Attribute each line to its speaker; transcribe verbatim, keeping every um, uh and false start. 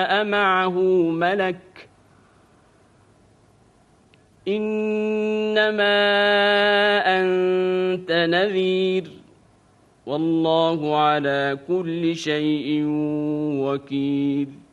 Speaker 1: معه ملك إنما أنت نذير والله على كل شيء وكيل